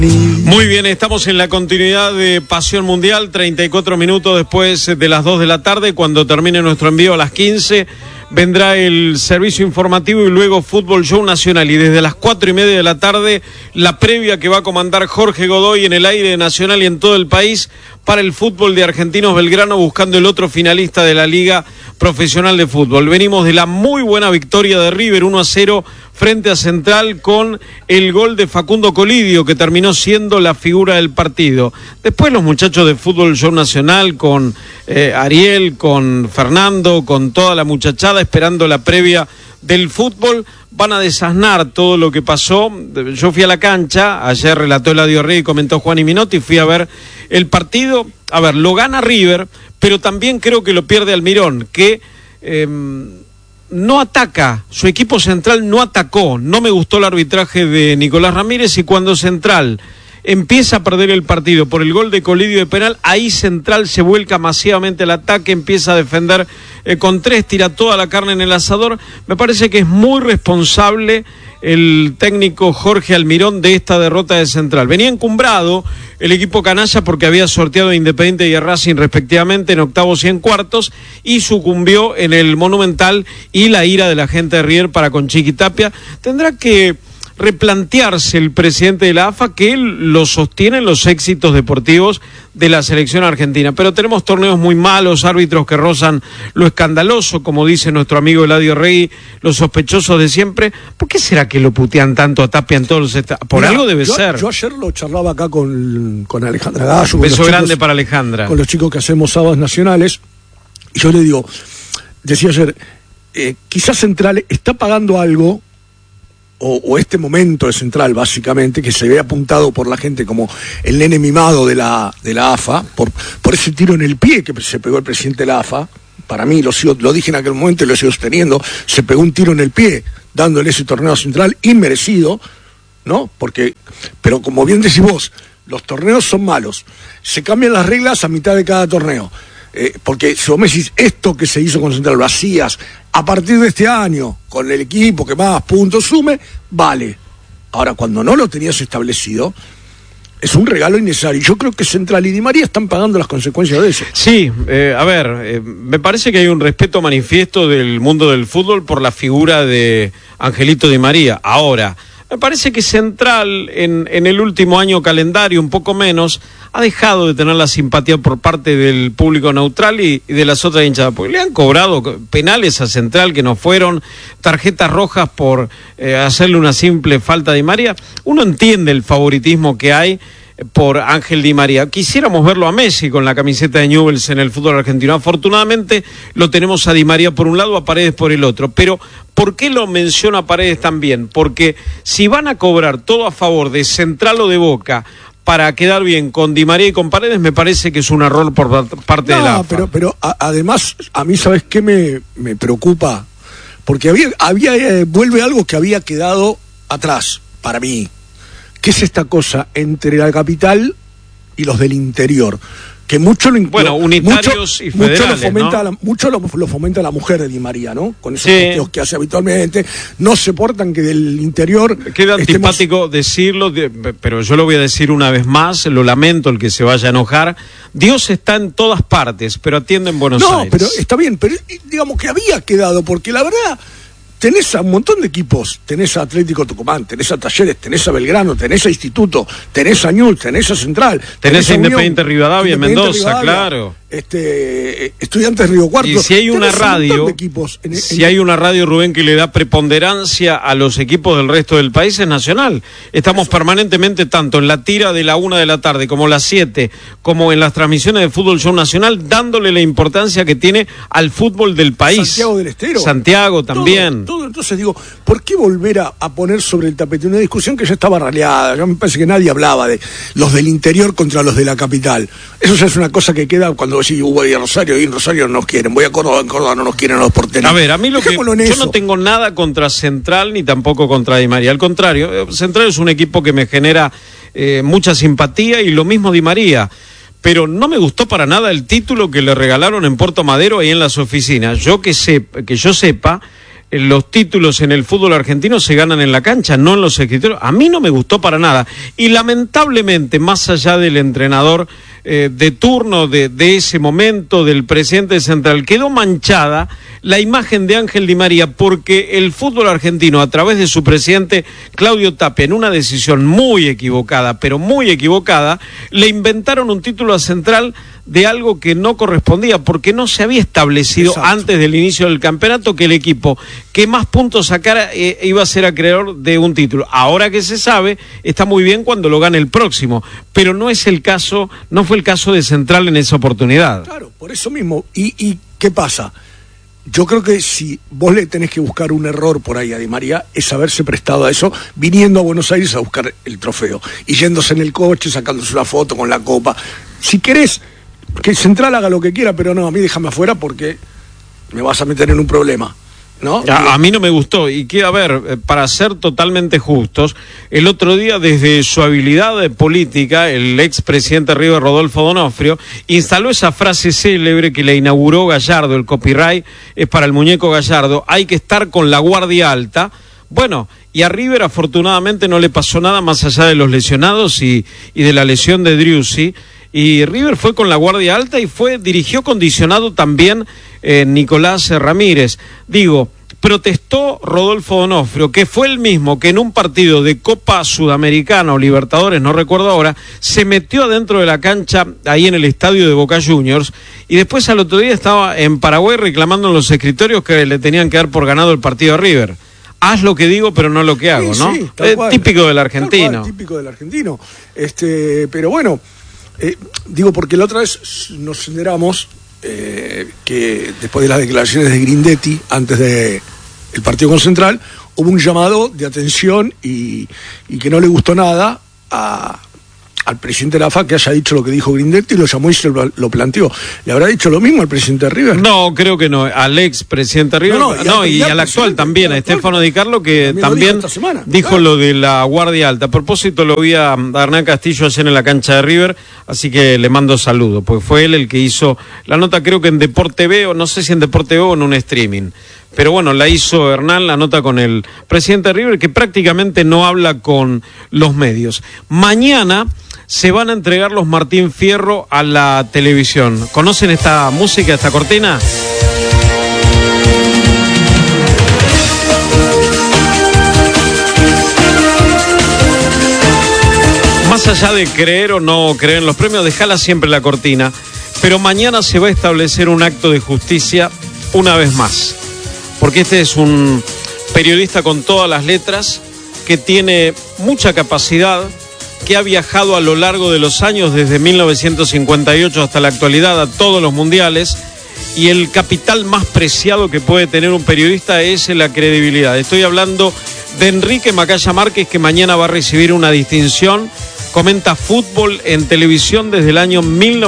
Muy bien, estamos en la continuidad de Pasión Mundial, 34 minutos después de las 2 de la tarde, cuando termine nuestro envío a las 15, vendrá el servicio informativo y luego Fútbol Show Nacional, y desde las 4:30 de la tarde, la previa que va a comandar Jorge Godoy en el aire nacional y en todo el país para el fútbol de Argentinos Belgrano, buscando el otro finalista de la Liga Profesional de Fútbol. Venimos de la muy buena victoria de River 1-0 frente a Central, con el gol de Facundo Colidio, que terminó siendo la figura del partido. Después los muchachos de Fútbol Show Nacional, con Ariel, con Fernando, con toda la muchachada, esperando la previa del fútbol, van a desasnar todo lo que pasó. Yo fui a la cancha, ayer relató Eladio Rey y comentó Juan Minotti, fui a ver el partido. A ver, lo gana River, pero también creo que lo pierde Almirón, que no ataca, su equipo Central no atacó. No me gustó el arbitraje de Nicolás Ramírez, y cuando Central empieza a perder el partido por el gol de Colidio de penal, ahí Central se vuelca masivamente al ataque, empieza a defender con 3, tira toda la carne en el asador. Me parece que es muy responsable el técnico Jorge Almirón de esta derrota de Central. Venía encumbrado el equipo canalla porque había sorteado a Independiente y a Racing respectivamente en octavos y en cuartos, y sucumbió en el Monumental, y la ira de la gente de River para con Chiqui Tapia. Tendrá que replantearse el presidente de la AFA, que él lo sostiene en los éxitos deportivos de la selección argentina, pero tenemos torneos muy malos, árbitros que rozan lo escandaloso, como dice nuestro amigo Eladio Rey, los sospechosos de siempre. ¿Por qué será que lo putean tanto a Tapia en todos los por algo debe ser? Yo ayer lo charlaba acá con Alejandra Gallo. Un beso grande para Alejandra. Con los chicos que hacemos sábados nacionales, y yo le digo, decía ayer, quizás Central está pagando algo, o este momento de Central, básicamente, que se ve apuntado por la gente como el nene mimado de la AFA, por ese tiro en el pie que se pegó el presidente de la AFA. Para mí, lo dije en aquel momento y lo sigo sosteniendo, se pegó un tiro en el pie, dándole ese torneo a Central inmerecido, ¿no? Pero como bien decís vos, los torneos son malos, se cambian las reglas a mitad de cada torneo. Porque si vos me decís, esto que se hizo con Central lo hacías a partir de este año, con el equipo que más puntos sume, vale. Ahora, cuando no lo tenías establecido, es un regalo innecesario. Yo creo que Central y Di María están pagando las consecuencias de eso. Sí, me parece que hay un respeto manifiesto del mundo del fútbol por la figura de Angelito Di María. Ahora, me parece que Central en el último año calendario, un poco menos, ha dejado de tener la simpatía por parte del público neutral y de las otras hinchadas, porque le han cobrado penales a Central que no fueron, tarjetas rojas por hacerle una simple falta a Di María. Uno entiende el favoritismo que hay por Ángel Di María. Quisiéramos verlo a Messi con la camiseta de Newell's en el fútbol argentino. Afortunadamente lo tenemos a Di María por un lado, a Paredes por el otro. Pero ¿por qué lo menciona a Paredes también? Porque si van a cobrar todo a favor de Central o de Boca para quedar bien con Di María y con Paredes, me parece que es un error por parte de la AFA. Pero además, a mí, ¿sabes qué me preocupa? Porque vuelve algo que había quedado atrás, para mí. ¿Qué es esta cosa entre la capital y los del interior? Que mucho unitarios y federales, mucho lo fomenta la mujer de Di María, ¿no? Con esos posteos que hace habitualmente. No se portan que del interior... Queda antipático decirlo, pero yo lo voy a decir una vez más, lo lamento el que se vaya a enojar. Dios está en todas partes, pero atiende en Buenos Aires. No, pero está bien, pero digamos que había quedado, porque la verdad... Tenés a un montón de equipos, tenés a Atlético Tucumán, tenés a Talleres, tenés a Belgrano, tenés a Instituto, tenés a Newell's, tenés a Central, tenés a Independiente Rivadavia, Mendoza, claro. Estudiantes Río Cuarto. Y si hay una radio, hay una radio, Rubén, que le da preponderancia a los equipos del resto del país, es Nacional. Estamos permanentemente, tanto en la tira de la 1 de la tarde, como las 7, como en las transmisiones de Fútbol Show Nacional, dándole la importancia que tiene al fútbol del país. Santiago del Estero. Santiago también. Todo. Entonces digo, ¿por qué volver a poner sobre el tapete una discusión que ya estaba raleada? Ya me parece que nadie hablaba de los del interior contra los de la capital. Eso ya es una cosa que queda cuando decís, voy a Rosario, y en Rosario no nos quieren, voy a Córdoba, en Córdoba no nos quieren los porteños. A ver, a mí yo no tengo nada contra Central ni tampoco contra Di María. Al contrario, Central es un equipo que me genera mucha simpatía, y lo mismo Di María. Pero no me gustó para nada el título que le regalaron en Puerto Madero, ahí en las oficinas. Que yo sepa, los títulos en el fútbol argentino se ganan en la cancha, no en los escritorios. A mí no me gustó para nada. Y lamentablemente, más allá del entrenador de turno de ese momento, del presidente de Central, quedó manchada la imagen de Ángel Di María, porque el fútbol argentino, a través de su presidente Claudio Tapia, en una decisión muy equivocada, pero muy equivocada, le inventaron un título a Central de algo que no correspondía, porque no se había establecido antes del inicio del campeonato que el equipo que más puntos sacara iba a ser acreedor de un título. Ahora que se sabe, está muy bien cuando lo gane el próximo, pero no es el caso, no fue el caso de Central en esa oportunidad. Claro, por eso mismo. ¿Y qué pasa? Yo creo que si vos le tenés que buscar un error por ahí a Di María, es haberse prestado a eso, viniendo a Buenos Aires a buscar el trofeo, y yéndose en el coche, sacándose una foto con la copa. Si querés que Central haga lo que quiera, pero no, a mí déjame afuera porque me vas a meter en un problema, ¿no? A mí no me gustó, y que, a ver, para ser totalmente justos, el otro día, desde su habilidad política, el expresidente River, Rodolfo D'Onofrio, instaló esa frase célebre que le inauguró Gallardo, el copyright es para el muñeco Gallardo: hay que estar con la guardia alta. Bueno, y a River afortunadamente no le pasó nada más allá de los lesionados y de la lesión de Driussi. Y River fue con la guardia alta y dirigió condicionado también Nicolás Ramírez. Digo, protestó Rodolfo D'Onofrio, que fue el mismo que en un partido de Copa Sudamericana o Libertadores, no recuerdo ahora, se metió adentro de la cancha ahí en el estadio de Boca Juniors, y después al otro día estaba en Paraguay reclamando en los escritorios que le tenían que dar por ganado el partido a River. Haz lo que digo, pero no lo que hago, ¿no? Sí, típico del argentino. Típico del argentino. Pero bueno, digo, porque la otra vez nos enteramos que después de las declaraciones de Grindetti, antes de el partido con Central, hubo un llamado de atención y que no le gustó nada al presidente de la AFA que haya dicho lo que dijo Grindetti, lo llamó y se lo planteó. ¿Le habrá dicho lo mismo al presidente de River? No, creo que no. Al ex presidente de River, y al actual también, a Estefano Di Carlo, que también dijo lo de la guardia alta. A propósito, lo vi a Hernán Castillo ayer en la cancha de River, así que le mando saludos, porque fue él el que hizo la nota, creo que en Deporte B, o no sé si en Deporte B o en un streaming. Pero bueno, la hizo Hernán, la nota con el presidente de River, que prácticamente no habla con los medios. Mañana se van a entregar los Martín Fierro a la televisión. ¿Conocen esta música, esta cortina? Más allá de creer o no creer en los premios, dejala siempre la cortina. Pero mañana se va a establecer un acto de justicia una vez más. Porque este es un periodista con todas las letras, que tiene mucha capacidad, que ha viajado a lo largo de los años, desde 1958 hasta la actualidad, a todos los mundiales, y el capital más preciado que puede tener un periodista es la credibilidad. Estoy hablando de Enrique Macaya Márquez, que mañana va a recibir una distinción. Comenta fútbol en televisión desde el año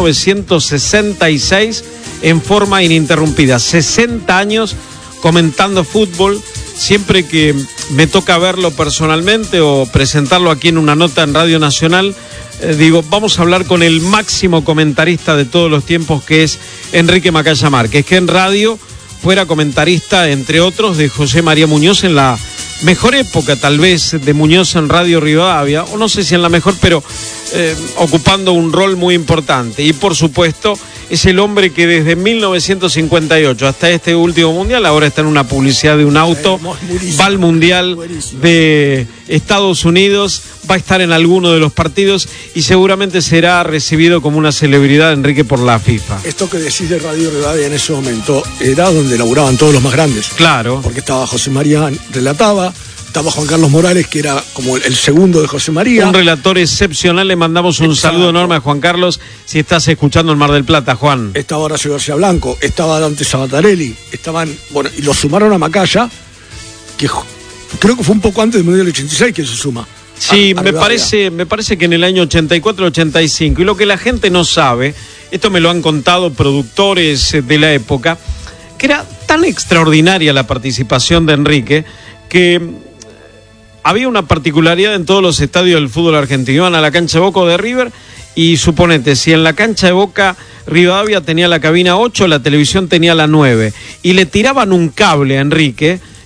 1966 en forma ininterrumpida. 60 años comentando fútbol. Siempre que me toca verlo personalmente o presentarlo aquí en una nota en Radio Nacional, digo, vamos a hablar con el máximo comentarista de todos los tiempos, que es Enrique Macaya Márquez, que en radio fuera comentarista, entre otros, de José María Muñoz en la mejor época, tal vez, de Muñoz en Radio Rivadavia, o no sé si en la mejor, pero ocupando un rol muy importante. Y por supuesto, es el hombre que desde 1958 hasta este último mundial, ahora está en una publicidad de un auto, va al mundial de Estados Unidos, va a estar en alguno de los partidos y seguramente será recibido como una celebridad, Enrique, por la FIFA. Esto que decís de Radio Rivadavia en ese momento era donde laburaban todos los más grandes. Claro. Porque estaba José María, relataba, estaba Juan Carlos Morales, que era como el segundo de José María. Un relator excepcional, le mandamos un saludo enorme a Juan Carlos, si estás escuchando en Mar del Plata, Juan. Estaba Horacio García Blanco, estaba Dante Sabatarelli, bueno, y lo sumaron a Macaya, que creo que fue un poco antes del Mundial 86 que se suma. Sí, me parece que en el año 84-85, y lo que la gente no sabe, esto me lo han contado productores de la época, que era tan extraordinaria la participación de Enrique, que había una particularidad en todos los estadios del fútbol argentino. Iban a la cancha de Boca o de River y suponete, si en la cancha de Boca Rivadavia tenía la cabina 8, la televisión tenía la 9, y le tiraban un cable a Enrique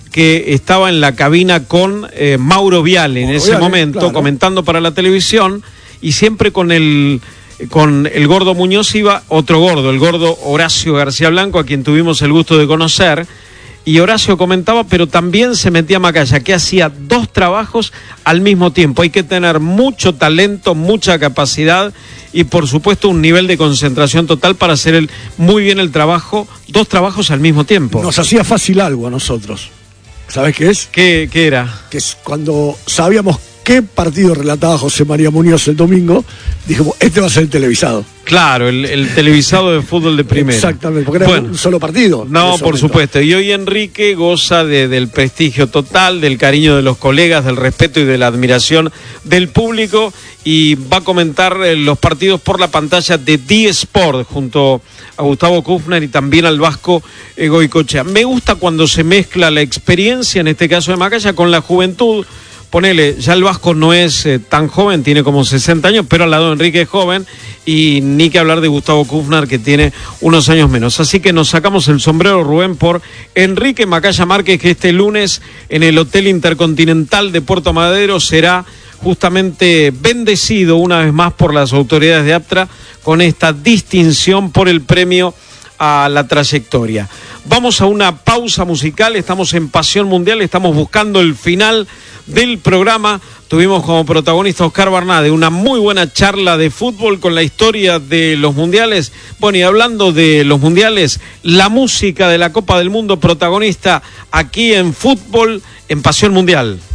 que estaba en la cabina con Mauro Viale en ese momento, claro, comentando para la televisión, y siempre con el Gordo Muñoz iba otro gordo, el gordo Horacio García Blanco, a quien tuvimos el gusto de conocer. Y Horacio comentaba, pero también se metía Macaya, que hacía 2 trabajos al mismo tiempo. Hay que tener mucho talento, mucha capacidad y, por supuesto, un nivel de concentración total para hacer muy bien el trabajo, 2 trabajos al mismo tiempo. Nos hacía fácil algo a nosotros. ¿Sabés qué es? ¿Qué era? Que es cuando sabíamos qué partido relataba José María Muñoz el domingo, dijimos, este va a ser el televisado. Claro, el televisado de fútbol de primera. Exactamente, porque era un solo partido. No, por supuesto. Y hoy Enrique goza del prestigio total, del cariño de los colegas, del respeto y de la admiración del público, y va a comentar los partidos por la pantalla de D-Sport junto a Gustavo Kufner y también al vasco Goicoechea. Me gusta cuando se mezcla la experiencia, en este caso de Macaya, con la juventud. Ponele, ya el vasco no es tan joven, tiene como 60 años, pero al lado de Enrique es joven, y ni que hablar de Gustavo Kufner, que tiene unos años menos. Así que nos sacamos el sombrero, Rubén, por Enrique Macaya Márquez, que este lunes en el Hotel Intercontinental de Puerto Madero será justamente bendecido una vez más por las autoridades de APTRA con esta distinción por el premio a la trayectoria. Vamos a una pausa musical, estamos en Pasión Mundial, estamos buscando el final del programa. Tuvimos como protagonista a Oscar Barnade, una muy buena charla de fútbol con la historia de los mundiales. Bueno, y hablando de los mundiales, la música de la Copa del Mundo protagonista aquí en Fútbol en Pasión Mundial.